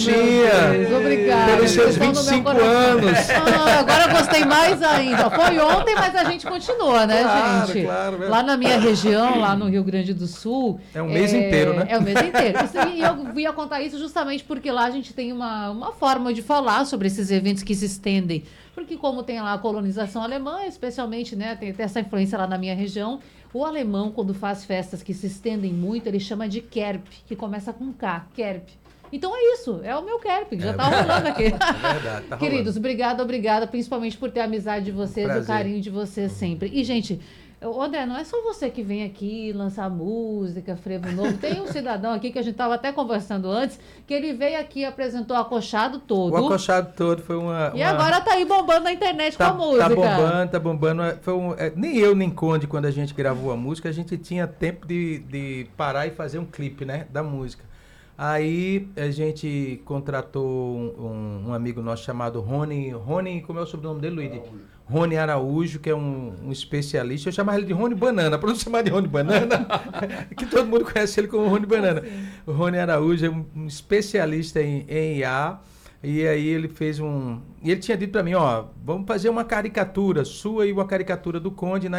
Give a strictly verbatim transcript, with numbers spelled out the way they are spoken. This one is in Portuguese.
Luxinha, Obrigada. pelos seus Vocês vinte e estão no cinco meu coração. anos. Ah, agora eu gostei mais ainda. Foi ontem, mas a gente continua, né, Claro, gente? claro, né? Lá na minha região, lá no Rio Grande do Sul... É um mês inteiro, né? É o mês inteiro. Isso- e eu ia contar isso justamente porque lá a gente tem uma, uma forma de falar sobre esses eventos que se estendem. Porque como tem lá a colonização alemã, especialmente, né, tem, tem essa influência lá na minha região, o alemão, quando faz festas que se estendem muito, ele chama de Kerp, que começa com K, Kerp. Então é isso, é o meu Kerp, que já É tá rolando aqui. É verdade, tá Queridos, rolando. obrigada, obrigada, principalmente por ter a amizade de vocês, Prazer. o carinho de vocês sempre. E, gente, ô, André, não é só você que vem aqui lançar música, frevo novo. Tem um cidadão aqui que a gente estava até conversando antes, que ele veio aqui e apresentou o Acochado todo. O Acochado todo foi uma... E uma... agora tá aí bombando na internet Tá, com a música. tá bombando, tá bombando. Foi um, é, nem eu, nem Conde, quando a gente gravou a música, a gente tinha tempo de, de parar e fazer um clipe, né, da música. Aí a gente contratou um, um, um amigo nosso chamado Rony, Rony, como é o sobrenome dele, Luiz? Rony Araújo, que é um, um especialista. Eu chamava ele de Rony Banana, para não chamar de Rony Banana, que todo mundo conhece ele como Rony Banana. O Rony Araújo é um, um especialista em, em I A. E aí ele fez um... E ele tinha dito para mim, ó, vamos fazer uma caricatura sua e uma caricatura do Conde na